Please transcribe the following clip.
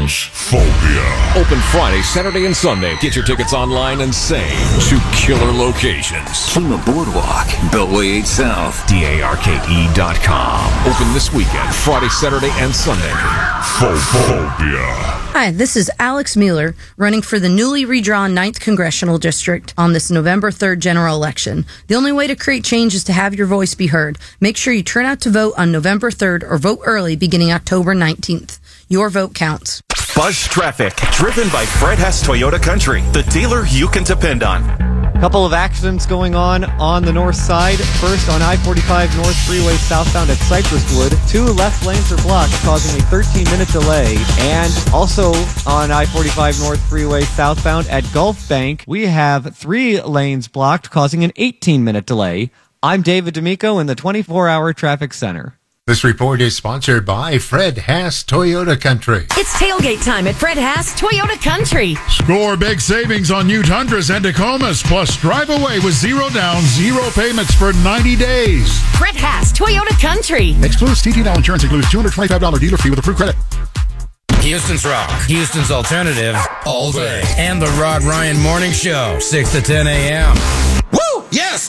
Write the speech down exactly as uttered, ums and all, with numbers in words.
Phobia. Open Friday, Saturday, and Sunday. Get your tickets online and save to killer locations. Kima Boardwalk, Beltway eight South, D A R K E dot com. Open this weekend, Friday, Saturday, and Sunday. Phobia. Hi, this is Alex Mueller, running for the newly redrawn ninth Congressional District on this November third general election. The only way to create change is to have your voice be heard. Make sure you turn out to vote on November third or vote early beginning October nineteenth. Your vote counts. Buzz Traffic, driven by Fred Hess Toyota Country, the dealer you can depend on. Couple of accidents going on on the north side. First, on I forty-five North Freeway southbound at Cypresswood, two left lanes are blocked, causing a thirteen-minute delay. And also on I forty-five North Freeway southbound at Gulf Bank, we have three lanes blocked, causing an eighteen-minute delay. I'm David D'Amico in the twenty-four hour Traffic Center. This report is sponsored by Fred Haas Toyota Country. It's tailgate time at Fred Haas Toyota Country. Score big savings on new Tundras and Tacomas, plus drive away with zero down, zero payments for ninety days. Fred Haas Toyota Country. Excludes T T L insurance, includes two hundred twenty-five dollars dealer fee with approved credit. Houston's Rock, Houston's Alternative, all day. And the Rod Ryan Morning Show, six to ten a.m. Woo! Yes!